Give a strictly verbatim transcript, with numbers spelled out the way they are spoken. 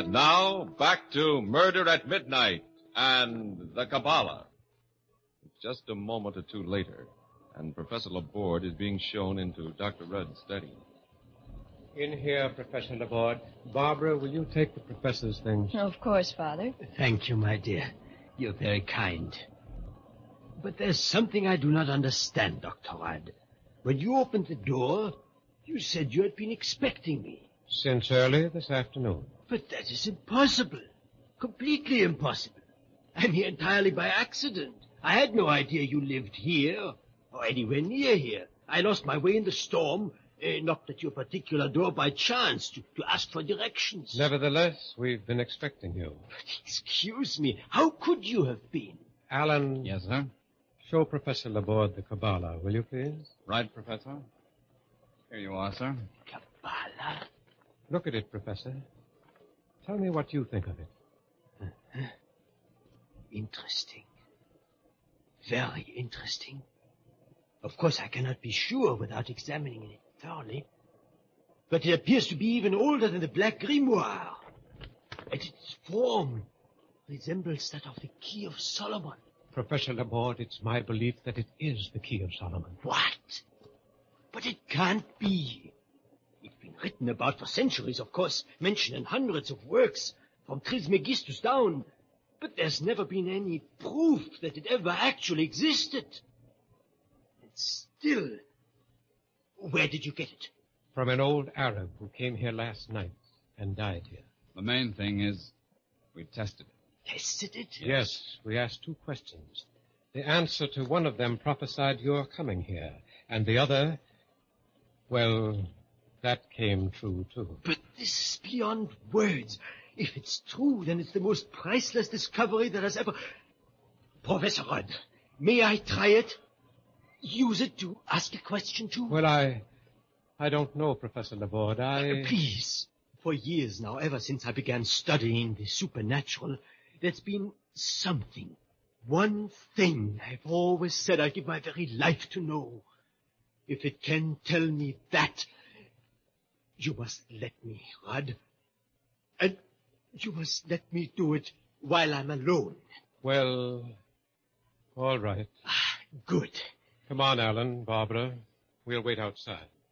And now, back to Murder at Midnight and the Kabbalah. It's just a moment or two later, and Professor Laborde is being shown into Doctor Rudd's study. In here, Professor Laborde. Barbara, will you take the professor's things? Of course, Father. Thank you, my dear. You're very kind. But there's something I do not understand, Doctor Rudd. When you opened the door, you said you had been expecting me. Since early this afternoon. But that is impossible. Completely impossible. I'm here entirely by accident. I had no idea you lived here, or anywhere near here. I lost my way in the storm, uh, knocked at your particular door by chance to, to ask for directions. Nevertheless, we've been expecting you. But excuse me, how could you have been? Alan. Yes, sir? Show Professor Laborde the Kabbalah, will you please? Right, Professor. Here you are, sir. Kabbalah? Look at it, Professor. Tell me what you think of it. Uh-huh. Interesting. Very interesting. Of course, I cannot be sure without examining it thoroughly. But it appears to be even older than the Black Grimoire. And its form resembles that of the Key of Solomon. Professor Laborde, it's my belief that it is the Key of Solomon. What? But it can't be. It's been written about for centuries, of course, mentioned in hundreds of works, from Trismegistus down. But there's never been any proof that it ever actually existed. And still, where did you get it? From an old Arab who came here last night and died here. The main thing is we tested it. Tested it? Yes, we asked two questions. The answer to one of them prophesied your coming here, and the other, well, that came true, too. But this is beyond words. If it's true, then it's the most priceless discovery that has ever... Professor Rudd, may I try it? Use it to ask a question to? Well, I... I don't know, Professor Laborde. I... Uh, please. For years now, ever since I began studying the supernatural, there's been something. One thing I've always said I'd give my very life to know. If it can tell me that, you must let me, Rudd. And you must let me do it while I'm alone. Well, all right. Ah, good. Come on, Alan, Barbara. We'll wait outside.